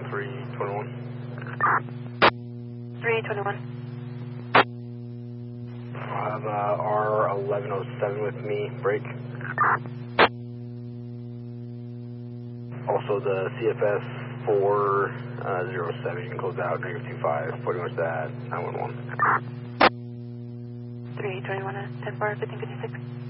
321. 321. I'll have R1107 with me, break. Also the CFS 407, you can close out, -25, pretty much that, 911. 321 at 10 bar 1556.